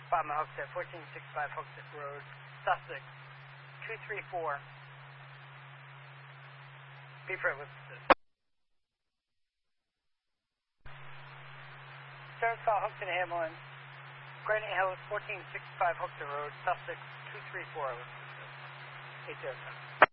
Bottom of Hooksett, 1465 Hooksett Road, Sussex, 234. Beeper with service call Hooksett Hamlin, Granite Hills, 1465 Hooksett Road, Sussex, 234. 807.